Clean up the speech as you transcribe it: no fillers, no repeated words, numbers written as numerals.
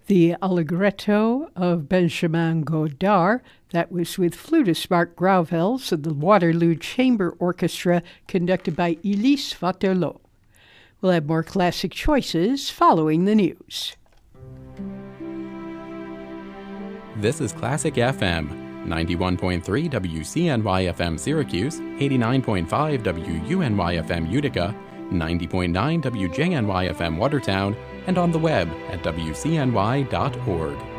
The Allegretto of Benjamin Godard, that was with flutist Mark Grauvels of the Waterloo Chamber Orchestra, conducted by Elise Waterloo. We'll have more classic choices following the news. This is Classic FM, 91.3 WCNY-FM Syracuse, 89.5 WUNY-FM Utica, 90.9 WJNY-FM Watertown, and on the web at WCNY.org.